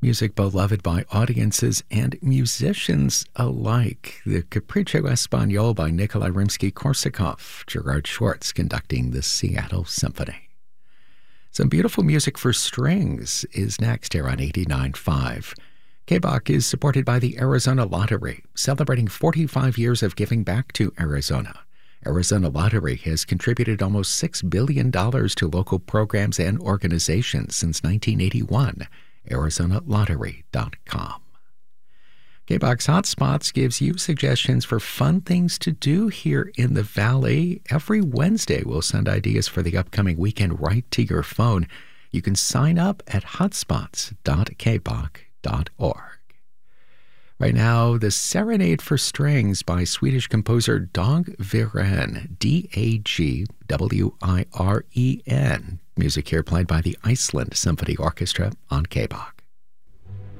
Music beloved by audiences and musicians alike. The Capriccio Espagnol by Nikolai Rimsky-Korsakov, Gerard Schwartz conducting the Seattle Symphony. Some beautiful music for strings is next here on 89.5. KBOC is supported by the Arizona Lottery, celebrating 45 years of giving back to Arizona. Arizona Lottery has contributed almost $6 billion to local programs and organizations since 1981. ArizonaLottery.com. KBOX Hotspots gives you suggestions for fun things to do here in the Valley. Every Wednesday, we'll send ideas for the upcoming weekend right to your phone. You can sign up at hotspots.kboc.org. Right now, the Serenade for Strings by Swedish composer Dag Wiren, Dagwiren. Music here played by the Iceland Symphony Orchestra on KBOC.